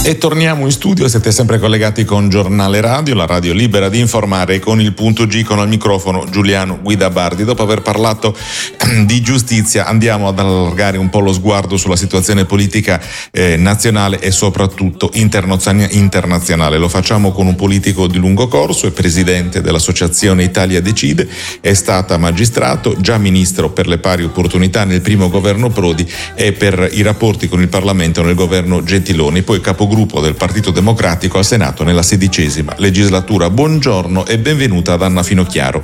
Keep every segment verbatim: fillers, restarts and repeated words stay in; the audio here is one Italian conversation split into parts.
E torniamo in studio, siete sempre collegati con Giornale Radio, la radio libera di informare, con il punto G, con al microfono Giuliano Guidabardi. Dopo aver parlato di giustizia andiamo ad allargare un po' lo sguardo sulla situazione politica eh, nazionale e soprattutto internazionale. Lo facciamo con un politico di lungo corso, è presidente dell'associazione Italia Decide, è stata magistrato, già ministro per le pari opportunità nel primo governo Prodi e per i rapporti con il Parlamento nel governo Gentiloni, poi capogruppo del Partito Democratico al Senato nella sedicesima legislatura. Buongiorno e benvenuta ad Anna Finocchiaro.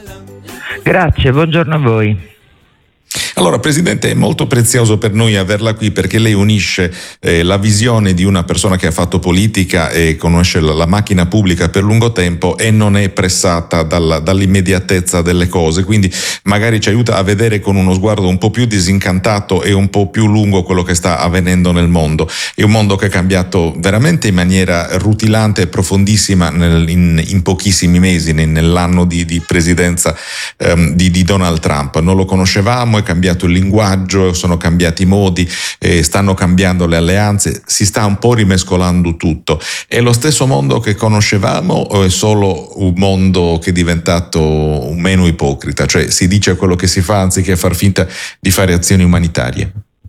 Grazie, buongiorno a voi. Allora, Presidente, è molto prezioso per noi averla qui perché lei unisce eh, la visione di una persona che ha fatto politica e conosce la, la macchina pubblica per lungo tempo e non è pressata dalla, dall'immediatezza delle cose, quindi magari ci aiuta a vedere con uno sguardo un po' più disincantato e un po' più lungo quello che sta avvenendo nel mondo. È un mondo che è cambiato veramente in maniera rutilante e profondissima nel, in, in pochissimi mesi, nell'anno di, di presidenza ehm, di, di Donald Trump. Non lo conoscevamo, è cambiato il linguaggio, sono cambiati i modi, eh, stanno cambiando le alleanze, si sta un po' rimescolando tutto. È lo stesso mondo che conoscevamo o è solo un mondo che è diventato meno ipocrita? Cioè si dice quello che si fa anziché far finta di fare azioni umanitarie?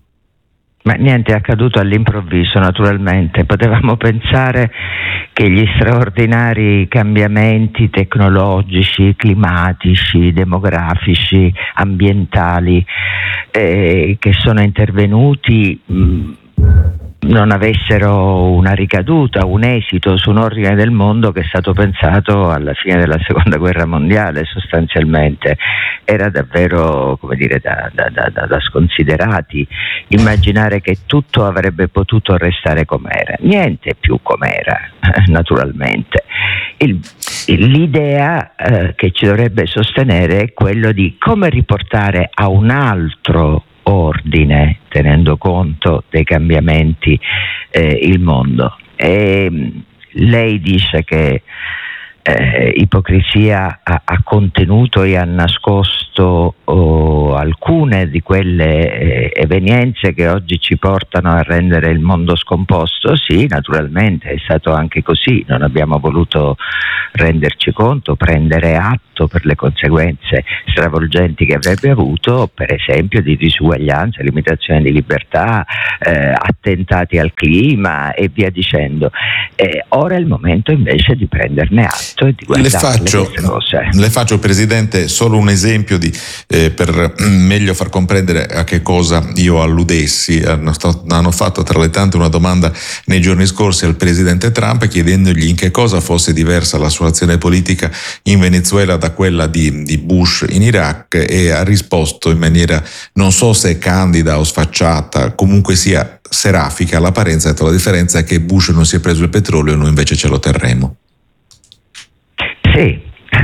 Ma niente è accaduto all'improvviso, naturalmente. Potevamo pensare che gli straordinari cambiamenti tecnologici, climatici, demografici, ambientali eh, che sono intervenuti mh, non avessero una ricaduta, un esito su un ordine del mondo che è stato pensato alla fine della seconda guerra mondiale. Sostanzialmente era davvero, come dire, da, da, da, da sconsiderati immaginare che tutto avrebbe potuto restare com'era. Niente più com'era, naturalmente. Il, l'idea eh, che ci dovrebbe sostenere è quello di come riportare a un altro ordine, tenendo conto dei cambiamenti, eh, il mondo. E lei dice che eh, ipocrisia ha, ha contenuto e ha nascosto oh, alcune di quelle eh, evenienze che oggi ci portano a rendere il mondo scomposto. Sì, naturalmente è stato anche così, non abbiamo voluto renderci conto, prendere atto per le conseguenze stravolgenti che avrebbe avuto, per esempio di disuguaglianza, limitazione di libertà, eh, attentati al clima e via dicendo. Eh, ora è il momento invece di prenderne atto e di guardare le faccio, queste cose. Le faccio, Presidente, solo un esempio di, eh, per meglio far comprendere a che cosa io alludessi. Hanno, hanno fatto tra le tante una domanda nei giorni scorsi al Presidente Trump chiedendogli in che cosa fosse diversa la sua azione politica in Venezuela da quella di, di Bush in Iraq, e ha risposto in maniera non so se candida o sfacciata, comunque sia serafica all'apparenza. La differenza è che Bush non si è preso il petrolio e noi invece ce lo terremo. Sì,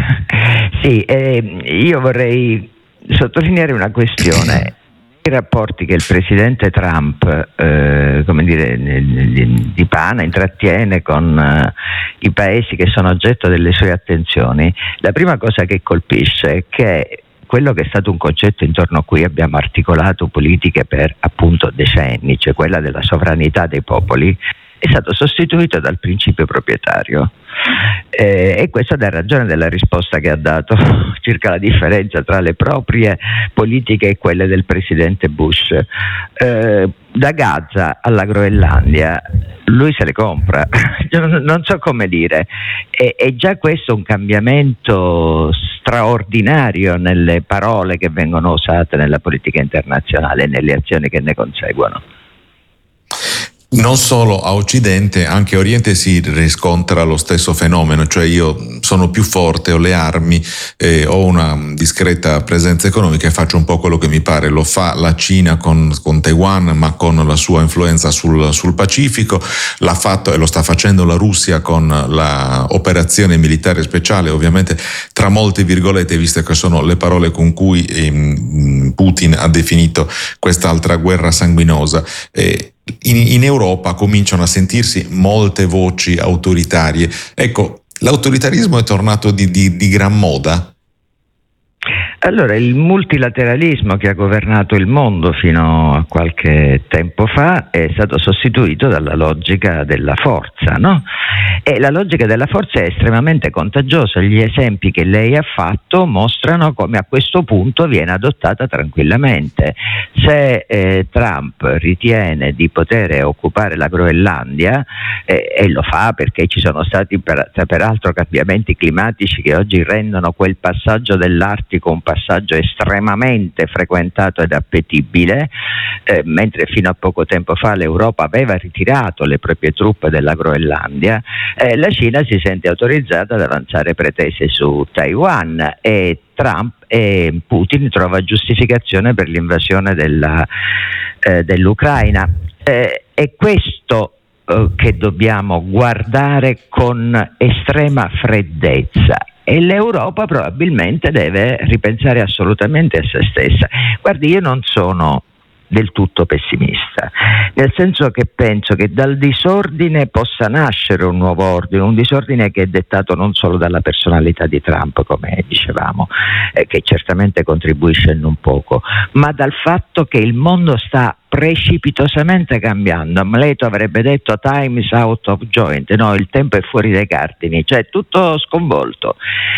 sì eh, io vorrei sottolineare una questione. I rapporti che il presidente Trump eh, come dire, di, di pana intrattiene con eh, i paesi che sono oggetto delle sue attenzioni, la prima cosa che colpisce è che quello che è stato un concetto intorno a cui abbiamo articolato politiche per appunto decenni, cioè quella della sovranità dei popoli, è stato sostituito dal principio proprietario. Eh, e questa dà ragione della risposta che ha dato circa la differenza tra le proprie politiche e quelle del presidente Bush. Eh, da Gaza alla Groenlandia lui se le compra, non so come dire, è, è già questo un cambiamento straordinario nelle parole che vengono usate nella politica internazionale e nelle azioni che ne conseguono. Non solo a Occidente, anche a Oriente si riscontra lo stesso fenomeno, cioè io sono più forte, ho le armi, eh, ho una discreta presenza economica e faccio un po' quello che mi pare. Lo fa la Cina con, con Taiwan, ma con la sua influenza sul, sul Pacifico, l'ha fatto e lo sta facendo la Russia con la operazione militare speciale, ovviamente tra molte virgolette, visto che sono le parole con cui eh, Putin ha definito quest'altra guerra sanguinosa. Eh, In, in Europa cominciano a sentirsi molte voci autoritarie. Ecco, l'autoritarismo è tornato di, di, di gran moda? Allora, il multilateralismo che ha governato il mondo fino a qualche tempo fa è stato sostituito dalla logica della forza, no? E la logica della forza è estremamente contagiosa. Gli esempi che lei ha fatto mostrano come a questo punto viene adottata tranquillamente. Se eh, Trump ritiene di poter occupare la Groenlandia, eh, e lo fa perché ci sono stati per, peraltro cambiamenti climatici che oggi rendono quel passaggio dell'Artico un passaggio estremamente frequentato ed appetibile, eh, mentre fino a poco tempo fa l'Europa aveva ritirato le proprie truppe dalla Groenlandia, eh, la Cina si sente autorizzata ad avanzare pretese su Taiwan e Trump e Putin trova giustificazione per l'invasione della, eh, dell'Ucraina. Eh, è questo eh, che dobbiamo guardare con estrema freddezza. E l'Europa probabilmente deve ripensare assolutamente a se stessa. Guardi, io non sono del tutto pessimista, nel senso che penso che dal disordine possa nascere un nuovo ordine, un disordine che è dettato non solo dalla personalità di Trump, come dicevamo, eh, che certamente contribuisce non poco, ma dal fatto che il mondo sta precipitosamente cambiando. Amleto avrebbe detto time is out of joint, no, il tempo è fuori dai cardini, cioè tutto sconvolto.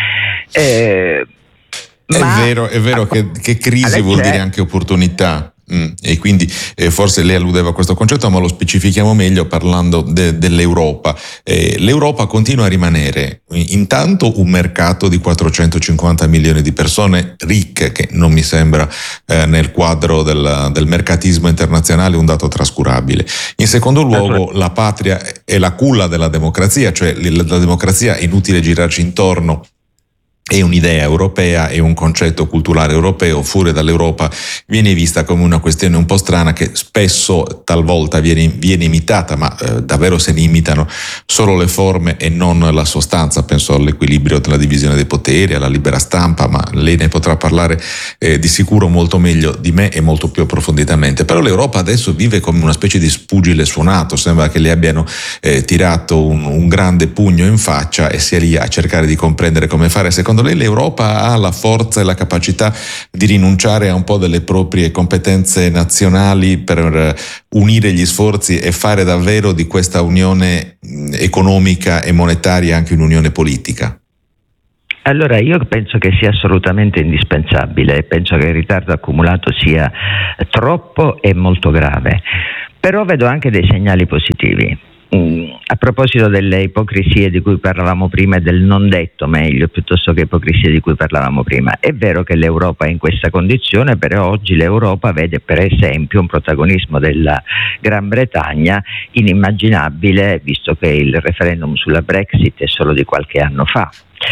Eh, è ma, vero, è vero che, che crisi vuol dire anche opportunità. Mm, e quindi eh, forse lei alludeva a questo concetto, ma lo specifichiamo meglio parlando de, dell'Europa. Eh, L'Europa continua a rimanere intanto un mercato di quattrocentocinquanta milioni di persone ricche, che non mi sembra eh, nel quadro del, del mercatismo internazionale un dato trascurabile. In secondo luogo, la patria è la culla della democrazia, cioè la democrazia è inutile girarci intorno. È un'idea europea, è un concetto culturale europeo, fuori dall'Europa viene vista come una questione un po' strana che spesso talvolta viene, viene imitata, ma eh, davvero se ne imitano solo le forme e non la sostanza. Penso all'equilibrio della divisione dei poteri, alla libera stampa, ma lei ne potrà parlare eh, di sicuro molto meglio di me e molto più approfonditamente. Però l'Europa adesso vive come una specie di spugile suonato, sembra che le abbiano eh, tirato un, un grande pugno in faccia e sia lì a cercare di comprendere come fare. Secondo lei l'Europa ha la forza e la capacità di rinunciare a un po' delle proprie competenze nazionali per unire gli sforzi e fare davvero di questa unione economica e monetaria anche un'unione politica? Allora, io penso che sia assolutamente indispensabile, penso che il ritardo accumulato sia troppo e molto grave, però vedo anche dei segnali positivi. A proposito delle ipocrisie di cui parlavamo prima e del non detto meglio piuttosto che ipocrisie di cui parlavamo prima, è vero che l'Europa è in questa condizione, però oggi l'Europa vede per esempio un protagonismo della Gran Bretagna inimmaginabile, visto che il referendum sulla Brexit è solo di qualche anno fa.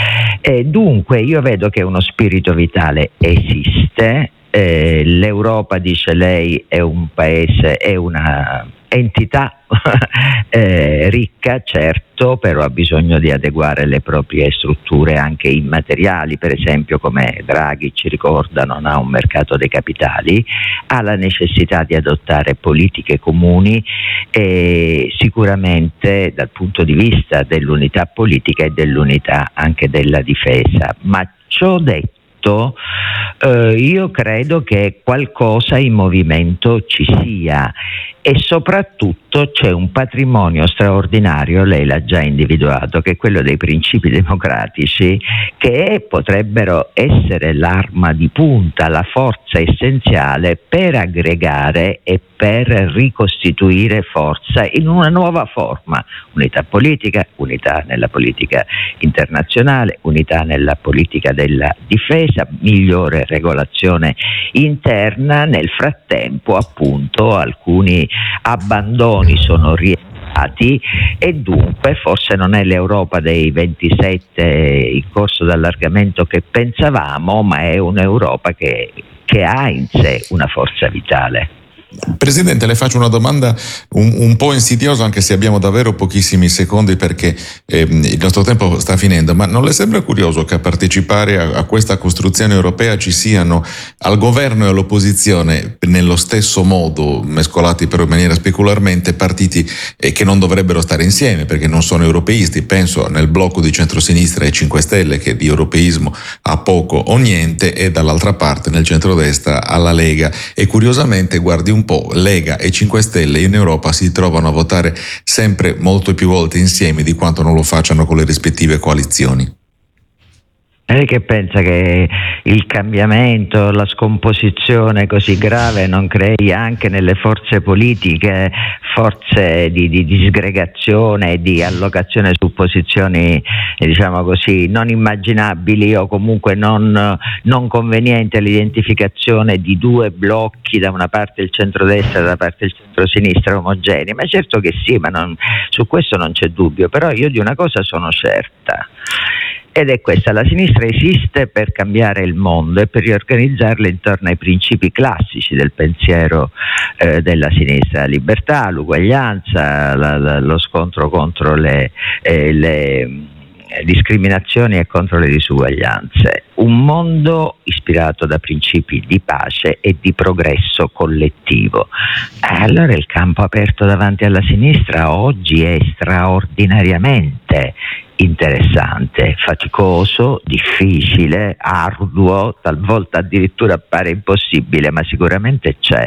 E dunque io vedo che uno spirito vitale esiste. Eh, L'Europa, dice lei, è un paese, è una entità eh, ricca, certo, però ha bisogno di adeguare le proprie strutture anche immateriali, per esempio, come Draghi ci ricorda, non ha un mercato dei capitali, ha la necessità di adottare politiche comuni e sicuramente dal punto di vista dell'unità politica e dell'unità anche della difesa. Ma ciò detto, Eh, io credo che qualcosa in movimento ci sia e soprattutto c'è un patrimonio straordinario, lei l'ha già individuato, che è quello dei principi democratici, che potrebbero essere l'arma di punta, la forza essenziale per aggregare e per ricostituire forza in una nuova forma, unità politica, unità nella politica internazionale, unità nella politica della difesa, migliore regolazione interna. Nel frattempo, appunto, alcuni abbandoni sono rientrati e dunque forse non è l'Europa dei ventisette in corso d'allargamento che pensavamo, ma è un'Europa che, che ha in sé una forza vitale. Presidente, le faccio una domanda un, un po' insidiosa, anche se abbiamo davvero pochissimi secondi perché eh, il nostro tempo sta finendo, ma non le sembra curioso che a partecipare a, a questa costruzione europea ci siano al governo e all'opposizione nello stesso modo, mescolati però in maniera specularmente, partiti eh, che non dovrebbero stare insieme perché non sono europeisti? Penso nel blocco di centrosinistra e cinque Stelle, che di europeismo ha poco o niente, e dall'altra parte nel centrodestra alla Lega. E curiosamente, guardi un po', Lega e cinque Stelle in Europa si trovano a votare sempre molto più volte insieme di quanto non lo facciano con le rispettive coalizioni. Lei che pensa che il cambiamento, la scomposizione così grave non crei anche nelle forze politiche forze di, di disgregazione e di allocazione su posizioni, diciamo così, non immaginabili o comunque non, non convenienti all'identificazione di due blocchi, da una parte il centrodestra e da una parte il centrosinistra, omogenei? Ma certo che sì, ma non, su questo non c'è dubbio, però io di una cosa sono certa. Ed è questa: la sinistra esiste per cambiare il mondo e per riorganizzarlo intorno ai principi classici del pensiero eh, della sinistra: la libertà, l'uguaglianza, la, la, lo scontro contro le, eh, le discriminazioni e contro le disuguaglianze. Un mondo ispirato da principi di pace e di progresso collettivo. Eh, allora il campo aperto davanti alla sinistra oggi è straordinariamente interessante, faticoso, difficile, arduo, talvolta addirittura appare impossibile, ma sicuramente c'è.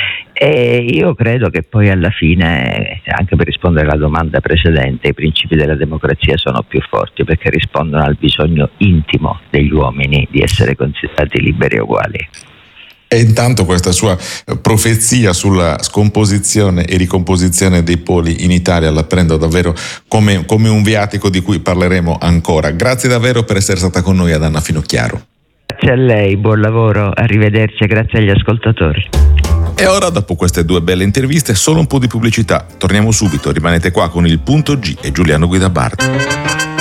E io credo che poi alla fine, anche per rispondere alla domanda precedente, i principi della democrazia sono più forti perché rispondono al bisogno intimo degli uomini di essere considerati liberi e uguali. E intanto questa sua profezia sulla scomposizione e ricomposizione dei poli in Italia la prendo davvero come, come un viatico di cui parleremo ancora. Grazie davvero per essere stata con noi, Adanna Finocchiaro. Grazie a lei, buon lavoro, arrivederci e grazie agli ascoltatori. E ora, dopo queste due belle interviste, solo un po' di pubblicità. Torniamo subito, rimanete qua con il Punto G e Giuliano Guidabardi.